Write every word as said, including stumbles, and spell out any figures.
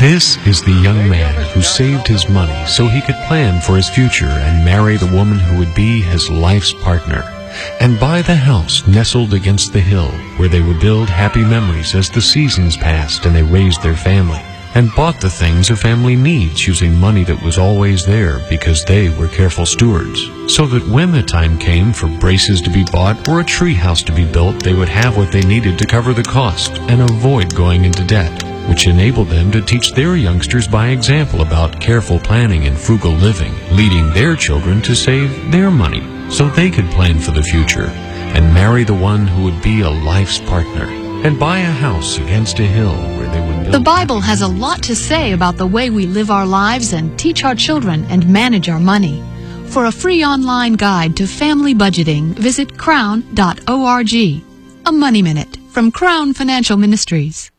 This is the young man who saved his money so he could plan for his future and marry the woman who would be his life's partner, and buy the house nestled against the hill where they would build happy memories as the seasons passed and they raised their family, and bought the things a family needs using money that was always there because they were careful stewards, so that when the time came for braces to be bought or a tree house to be built, they would have what they needed to cover the cost and avoid going into debt, which enabled them to teach their youngsters by example about careful planning and frugal living, leading their children to save their money so they could plan for the future and marry the one who would be a life's partner, and buy a house against a hill where they would build. The Bible has a lot to say about the way we live our lives and teach our children and manage our money. For a free online guide to family budgeting, visit crown dot org. A Money Minute from Crown Financial Ministries.